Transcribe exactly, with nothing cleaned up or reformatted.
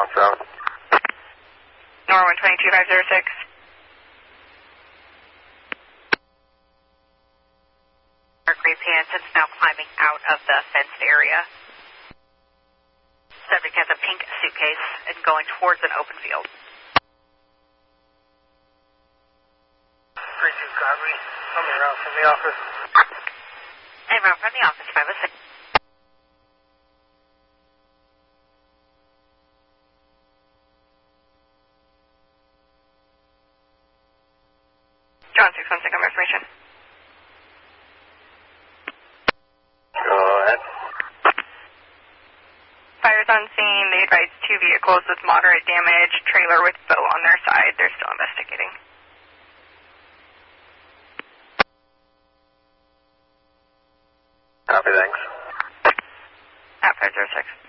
southbound. Nor one two two five zero six. Gray pants, it's now climbing out of the fenced area. Subject has a pink suitcase and going towards an open field. three two copy. Coming around from the office. And around from the office, five oh six. John six one six, I'm information. Go ahead. Fires on scene. They advise two vehicles with moderate damage, trailer with bow on their side. They're still investigating. Copy, thanks. At five zero six.